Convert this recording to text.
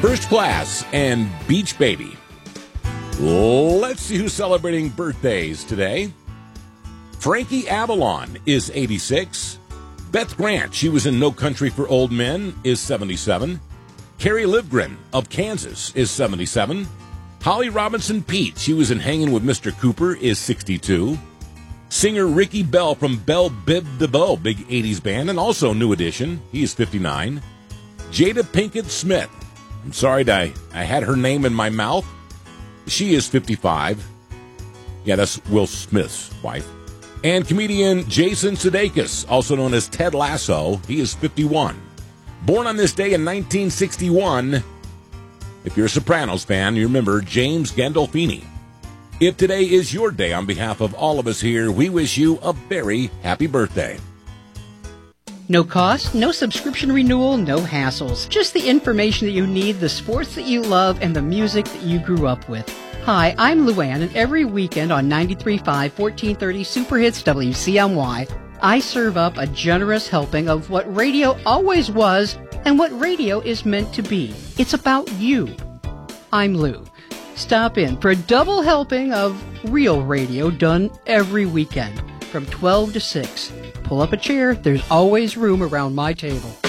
First Class and Beach Baby. Let's see who's celebrating birthdays today. Frankie Avalon is 86. Beth Grant, she was in No Country for Old Men, is 77. Carrie Livgren of Kansas is 77. Holly Robinson Pete, she was in Hanging with Mr. Cooper, is 62. Singer Ricky Bell from Bell Biv DeVoe, big 80s band, and also New Edition, he is 59. Jada Pinkett Smith, I'm sorry I had her name in my mouth. She is 55. Yeah, that's Will Smith's wife. And comedian Jason Sudeikis, also known as Ted Lasso, he is 51. Born on this day in 1961, if you're a Sopranos fan, you remember James Gandolfini. If today is your day, on behalf of all of us here, we wish you a very happy birthday. No cost, no subscription renewal, no hassles. Just the information that you need, the sports that you love, and the music that you grew up with. Hi, I'm Luann, and every weekend on 93.5, 1430 Super Hits WCMY, I serve up a generous helping of what radio always was and what radio is meant to be. It's about you. I'm Lou. Stop in for a double helping of real radio done every weekend from 12 to 6. Pull up a chair. There's always room around my table.